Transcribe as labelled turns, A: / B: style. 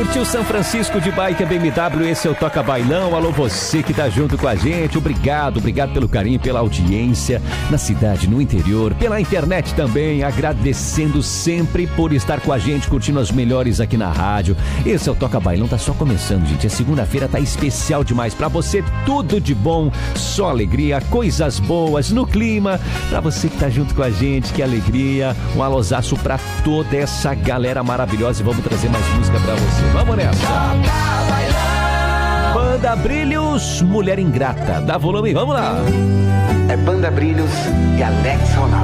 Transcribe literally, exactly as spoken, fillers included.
A: Curtiu São Francisco de Bike B M W? Esse é o Toca Bailão. Alô, você que tá junto com a gente. Obrigado, obrigado pelo carinho, pela audiência na cidade, no interior, pela internet também. Agradecendo sempre por estar com a gente, curtindo as melhores aqui na rádio. Esse é o Toca Bailão, tá só começando, gente. A segunda-feira tá especial demais pra você. Tudo de bom, só alegria, coisas boas no clima. Pra você que tá junto com a gente, que alegria. Um alôzaço pra toda essa galera maravilhosa. E vamos trazer mais música pra você. Vamos nessa. Banda Brilhos, Mulher Ingrata. Dá volume, vamos lá.
B: É Banda Brilhos e Alex Ronaldo.